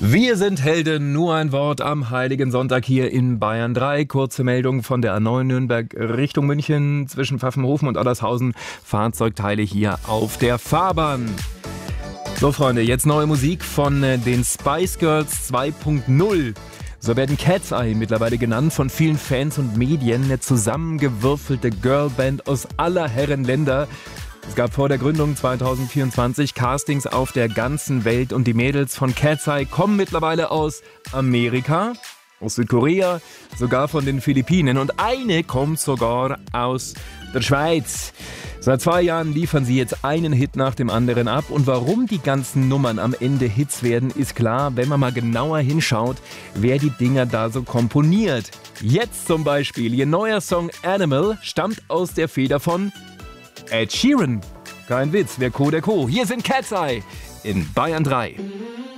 Wir sind Helden, nur ein Wort am Heiligen Sonntag hier in Bayern 3. Kurze Meldung von der A9 Nürnberg Richtung München zwischen Pfaffenhofen und Allershausen. Fahrzeugteile hier auf der Fahrbahn. So Freunde, jetzt neue Musik von den Spice Girls 2.0. So werden Cat's Eye mittlerweile genannt, von vielen Fans und Medien eine zusammengewürfelte Girlband aus aller Herren Länder. Es gab vor der Gründung 2024 Castings auf der ganzen Welt und die Mädels von Cat's Eye kommen mittlerweile aus Amerika, aus Südkorea, sogar von den Philippinen und eine kommt sogar aus der Schweiz. Seit 2 Jahren liefern sie jetzt einen Hit nach dem anderen ab und warum die ganzen Nummern am Ende Hits werden, ist klar, wenn man mal genauer hinschaut, wer die Dinger da so komponiert. Jetzt zum Beispiel, ihr neuer Song Animal stammt aus der Feder von Ed Sheeran. Kein Witz, wer Co, der Co. Hier sind Cat's Eye in Bayern 3.